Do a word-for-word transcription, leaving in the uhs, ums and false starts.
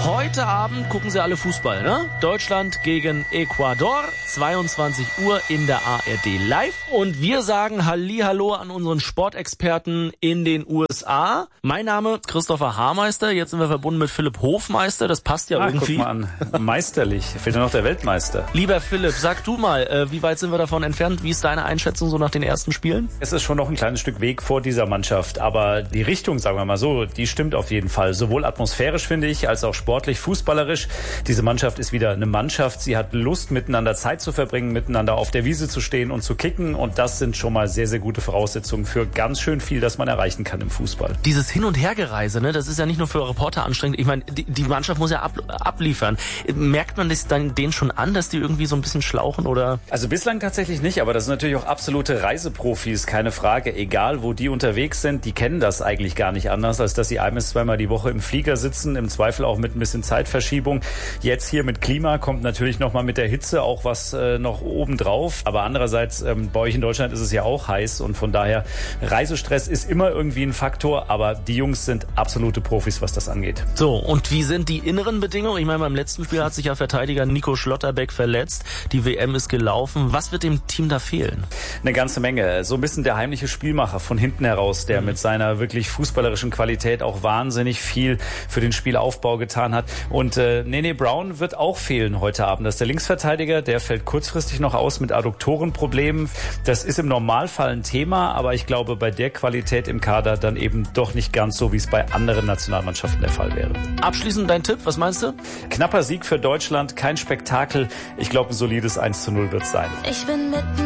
Heute Abend gucken Sie alle Fußball, ne? Deutschland gegen Ecuador, zweiundzwanzig Uhr in der A R D Live. Und wir sagen Hallihallo an unseren Sportexperten in den U S A. Mein Name Christopher Haarmeister, jetzt sind wir verbunden mit Philipp Hofmeister, das passt ja ah, irgendwie. Guck mal an, meisterlich, fehlt nur noch der Weltmeister. Lieber Philipp, sag du mal, äh, wie weit sind wir davon entfernt? Wie ist deine Einschätzung so nach den ersten Spielen? Es ist schon noch ein kleines Stück Weg vor dieser Mannschaft, aber die Richtung, sagen wir mal so, die stimmt auf jeden Fall. Sowohl atmosphärisch, finde ich, als auch sportlich, fußballerisch. Diese Mannschaft ist wieder eine Mannschaft. Sie hat Lust, miteinander Zeit zu verbringen, miteinander auf der Wiese zu stehen und zu kicken. Und das sind schon mal sehr, sehr gute Voraussetzungen für ganz schön viel, das man erreichen kann im Fußball. Dieses Hin- und Hergereise, ne, das ist ja nicht nur für Reporter anstrengend. Ich meine, die, die Mannschaft muss ja ab, abliefern. Merkt man das dann denen schon an, dass die irgendwie so ein bisschen schlauchen, oder? Also bislang tatsächlich nicht, aber das sind natürlich auch absolute Reiseprofis, keine Frage. Egal, wo die unterwegs sind, die kennen das eigentlich gar nicht anders, als dass sie ein bis zweimal die Woche im Flieger sitzen, im Zweifel auch mit ein bisschen Zeitverschiebung. Jetzt hier mit Klima kommt natürlich nochmal mit der Hitze auch was äh, noch oben drauf. Aber andererseits, ähm, bei euch in Deutschland ist es ja auch heiß und von daher, Reisestress ist immer irgendwie ein Faktor, aber die Jungs sind absolute Profis, was das angeht. So, und wie sind die inneren Bedingungen? Ich meine, beim letzten Spiel hat sich ja Verteidiger Nico Schlotterbeck verletzt. Die W M ist gelaufen. Was wird dem Team da fehlen? Eine ganze Menge. So ein bisschen der heimliche Spielmacher von hinten heraus, der mhm. mit seiner wirklich fußballerischen Qualität auch wahnsinnig viel für den Spielaufbau getan hat. Und äh, Nene Brown wird auch fehlen heute Abend. Das ist der Linksverteidiger, der fällt kurzfristig noch aus mit Adduktorenproblemen. Das ist im Normalfall ein Thema, aber ich glaube, bei der Qualität im Kader dann eben doch nicht ganz so, wie es bei anderen Nationalmannschaften der Fall wäre. Abschließend dein Tipp, was meinst du? Knapper Sieg für Deutschland, kein Spektakel. Ich glaube, ein solides eins zu null wird es sein. Ich bin mitten